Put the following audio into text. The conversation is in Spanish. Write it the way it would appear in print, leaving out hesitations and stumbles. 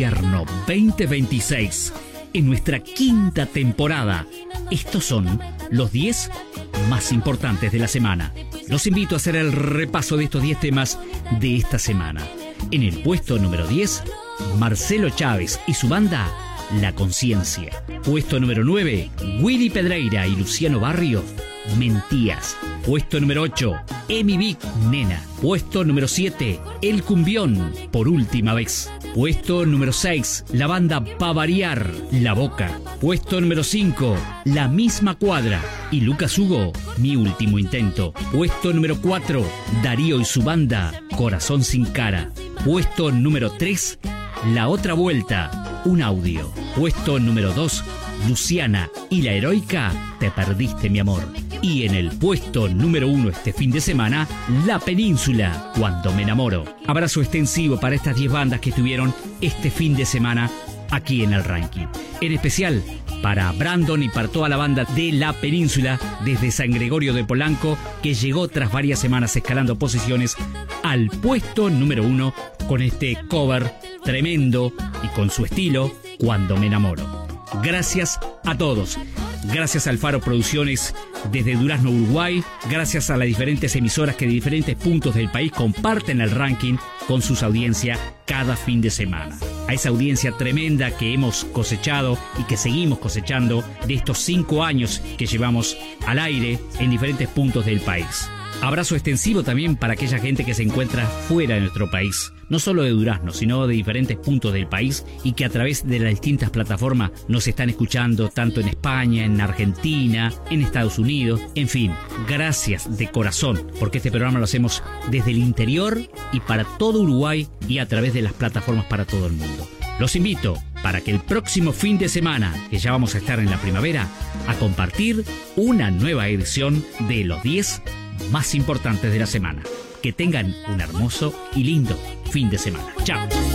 Invierno 2026, en nuestra quinta temporada. Estos son los 10 más importantes de la semana. Los invito a hacer el repaso de estos 10 temas de esta semana. En el puesto número 10, Marcelo Chávez y su banda La Conciencia. Puesto número 9, Willy Pedreira y Luciano Barrio, Mentías. Puesto número 8, Emi Vic, Nena. Puesto número 7, El Cumbión, Por Última Vez. Puesto número 6, la banda Pa' Variar, La Boca. Puesto número 5, La Misma Cuadra y Lucas Hugo, Mi Último Intento. Puesto número 4, Darío y su banda, Corazón Sin Cara. Puesto número 3, La Otra Vuelta, Un Audio. Puesto número 2, Luciana y La Heroica, Te Perdiste Mi Amor. Y en el puesto número 1 este fin de semana, La Península, Cuando Me Enamoro. Abrazo extensivo para estas 10 bandas que estuvieron este fin de semana aquí en el ranking. En especial para Brandon y para toda la banda de La Península desde San Gregorio de Polanco, que llegó tras varias semanas escalando posiciones al puesto número 1 con este cover tremendo y con su estilo, Cuando Me Enamoro. Gracias a todos. Gracias al Faro Producciones desde Durazno, Uruguay. Gracias a las diferentes emisoras que de diferentes puntos del país comparten el ranking con sus audiencias cada fin de semana. A esa audiencia tremenda que hemos cosechado y que seguimos cosechando de estos 5 años que llevamos al aire en diferentes puntos del país. Abrazo extensivo también para aquella gente que se encuentra fuera de nuestro país, no solo de Durazno, sino de diferentes puntos del país y que a través de las distintas plataformas nos están escuchando tanto en España, en Argentina, en Estados Unidos, en fin, gracias de corazón, porque este programa lo hacemos desde el interior y para todo Uruguay y a través de las plataformas para todo el mundo. Los invito para que el próximo fin de semana, que ya vamos a estar en la primavera, a compartir una nueva edición de los 10 más importantes de la semana. Que tengan un hermoso y lindo fin de semana. Chao.